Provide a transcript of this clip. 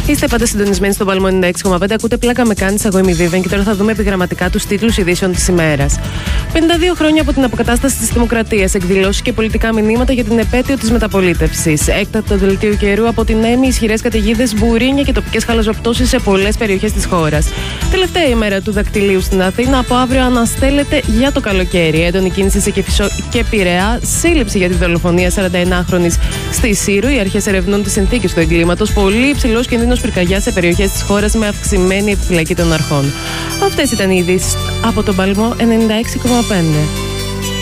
Είστε πάντα συντονισμένοι στον Παλμό 96,5. Ακούτε πλάκα με κάνεις, εγώ είμαι η Vivian και τώρα θα δούμε επιγραμματικά τους τίτλους ειδήσεων της ημέρας. 52 χρόνια από την αποκατάσταση της δημοκρατίας, εκδηλώσεις και πολιτικά μηνύματα για την επέτειο της μεταπολίτευσης. Έκτακτο δελτίο καιρού από την Έμι, ισχυρές καταιγίδες, μπουρίνια και τοπικές χαλαζοπτώσεις σε πολλές περιοχές της χώρας. Τελευταία ημέρα του δακτυλίου στην Αθήνα, από αύριο αναστέλλεται για το καλοκαίρι. Έντονη κίνηση σε Κηφισό και Πειραιά, σύλληψη για τη δολοφονία 41χρονης στη Σύρου. Οι αρχές ερευνούν τις συνθήκες του εγκλήματος. Πολύ υψηλός κινδύνος πυρκαγιάς σε περιοχές της χώρας με αυξημένη επιφυλακή των αρχών. Αυτές ήταν οι ειδήσεις από τον Παλμό 96,5.